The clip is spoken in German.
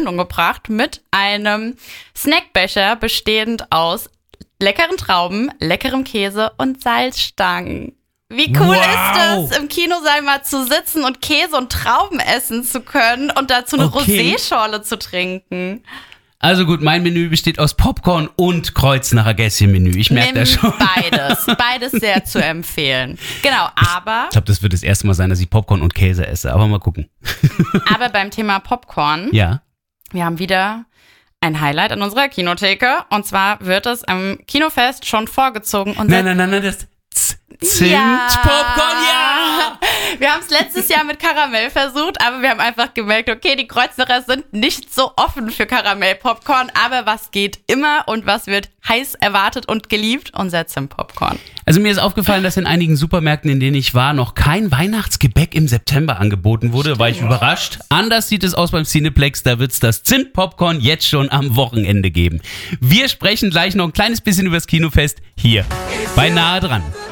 Sendung gebracht mit einem Snackbecher bestehend aus leckeren Trauben, leckerem Käse und Salzstangen. Wie cool ist es, im Kinosaal mal zu sitzen und Käse und Trauben essen zu können und dazu eine Roséschorle zu trinken. Also gut, mein Menü besteht aus Popcorn und Kreuznacher Gässchen-Menü. Ich merke das schon. Beides sehr zu empfehlen. Genau, aber... Ich glaube, das wird das erste Mal sein, dass ich Popcorn und Käse esse, aber mal gucken. Aber beim Thema Popcorn, ja, wir haben wieder ein Highlight in unserer Kinotheke. Und zwar wird es am Kinofest schon vorgezogen. Nein, das Zimt-Popcorn, ja! Wir haben es letztes Jahr mit Karamell versucht, aber wir haben einfach gemerkt, okay, die Kreuznacher sind nicht so offen für Karamell-Popcorn, aber was geht immer und was wird heiß erwartet und geliebt? Unser Zimt-Popcorn. Also mir ist aufgefallen, dass in einigen Supermärkten, in denen ich war, noch kein Weihnachtsgebäck im September angeboten wurde. Da war ich überrascht. Anders sieht es aus beim Cineplex, da wird es das Zimt-Popcorn jetzt schon am Wochenende geben. Wir sprechen gleich noch ein kleines bisschen über das Kinofest hier bei Nahe dran.